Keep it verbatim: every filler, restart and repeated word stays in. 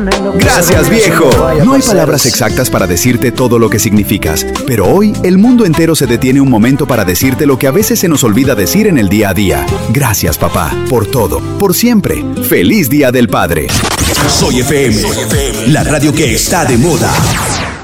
Gracias, viejo. No hay palabras exactas para decirte todo lo que significas, pero hoy el mundo entero se detiene un momento para decirte lo que a veces se nos olvida decir en el día a día. Gracias, papá, por todo, por siempre. ¡Feliz Día del Padre! Soy F M, la radio que está de moda.